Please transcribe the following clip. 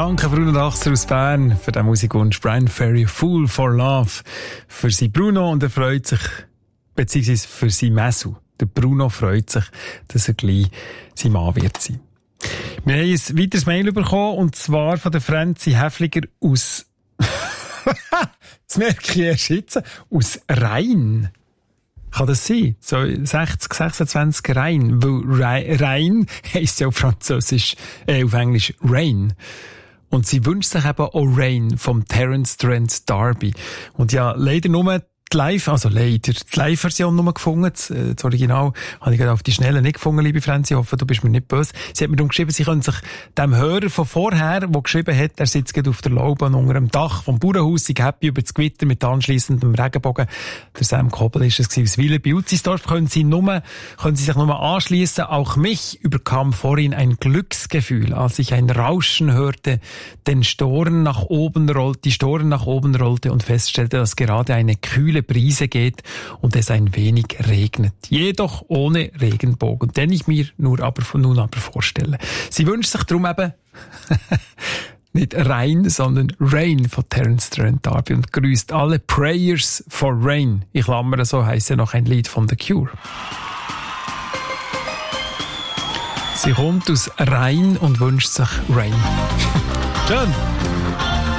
Danke Bruno Dachser aus Bern für den Musikwunsch. Brian Ferry, Fool for Love. Für sein Bruno, und er freut sich, beziehungsweise für sein Messu. Der Bruno freut sich, dass er gleich sein Mann wird sein. Wir haben ein weiteres Mail bekommen, und zwar von der Franzi Häfliger aus das merke ich erst jetzt, aus Rhein. Kann das sein? So 60, 26 Rhein. Weil Rhein heisst ja auf Französisch, auf Englisch Rain. Und sie wünscht sich eben auch Rain vom Terence Trent D'Arby. Und ja, leider nur die Live-Version nur gefunden. Das Original habe ich gerade auf die Schnelle nicht gefunden, liebe Franzi. Ich hoffe, du bist mir nicht böse. Sie hat mir darum geschrieben, sie können sich dem Hörer von vorher, der geschrieben hat, er sitzt gerade auf der Laube unter dem Dach vom Bauernhaus, sei happy über das Gewitter mit anschliessendem Regenbogen. Der Sam Kobel ist es aus Wieler bei Utzisdorf. Können Sie sich nur anschliessen. Auch mich überkam vorhin ein Glücksgefühl, als ich ein Rauschen hörte, die Storen nach oben rollte und feststellte, dass gerade eine kühle Brise geht und es ein wenig regnet. Jedoch ohne Regenbogen, den ich mir nun aber vorstelle. Sie wünscht sich darum eben nicht Rain, sondern Rain von Terence Trent D'Arby und grüßt alle Prayers for Rain. Ich klammere, so heisst ja noch ein Lied von The Cure. Sie kommt aus Rhein und wünscht sich Rain. Schön!